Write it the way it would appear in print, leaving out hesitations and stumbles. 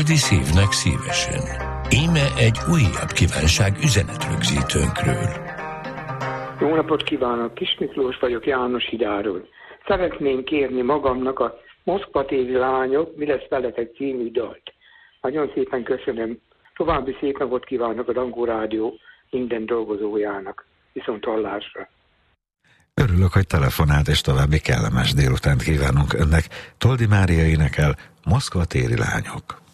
földi szívnek szívesen. Íme egy újabb kívánság üzenetrögzítőnkről. Jó napot kívánok, Kis Miklós vagyok János Hidáról. Szeretném kérni magamnak a Moszkva téri lányok, mi lesz veletek című dalt. Nagyon szépen köszönöm. További szép napot kívánok a Dangó Rádió minden dolgozójának. Viszont hallásra. Örülök, hogy telefonált, és további kellemes délutánt kívánunk önnek. Toldi Mária énekel Moszkva téri lányok.